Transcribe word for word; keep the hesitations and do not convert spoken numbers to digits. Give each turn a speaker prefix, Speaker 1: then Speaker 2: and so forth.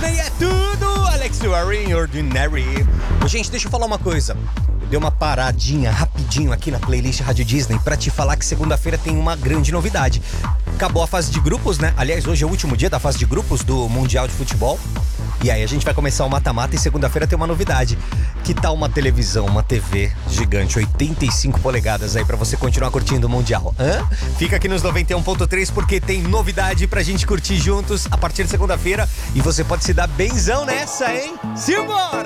Speaker 1: Disney é tudo! Alex Warren, Ordinary. Ô, gente, deixa eu falar uma coisa. Eu dei uma paradinha rapidinho aqui na playlist Rádio Disney pra te falar que segunda-feira tem uma grande novidade. Acabou a fase de grupos, né? Aliás, hoje é o último dia da fase de grupos do Mundial de Futebol. E aí a gente vai começar o mata-mata e segunda-feira tem uma novidade. Que tal uma televisão, uma T V gigante, oitenta e cinco polegadas aí pra você continuar curtindo o Mundial? Hã? Fica aqui nos noventa e um ponto três porque tem novidade pra gente curtir juntos a partir de segunda-feira. E você pode se dar benzão nessa, hein? Simbora!